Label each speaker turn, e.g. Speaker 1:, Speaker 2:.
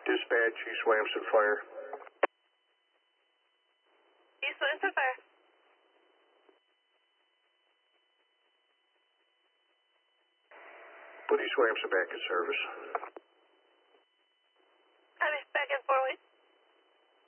Speaker 1: Dispatch, East Williamson Fire.
Speaker 2: East Williamson Fire.
Speaker 1: Put East Williamson back in service.